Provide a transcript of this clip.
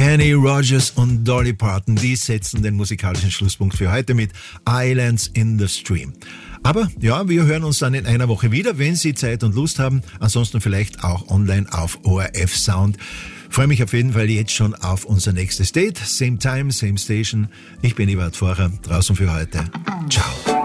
Kenny Rogers und Dolly Parton, die setzen den musikalischen Schlusspunkt für heute mit Islands in the Stream. Aber ja, wir hören uns dann in einer Woche wieder, wenn Sie Zeit und Lust haben. Ansonsten vielleicht auch online auf ORF Sound. Freue mich auf jeden Fall jetzt schon auf unser nächstes Date. Same time, same station. Ich bin Eberhard Pfarrer, draußen für heute. Ciao.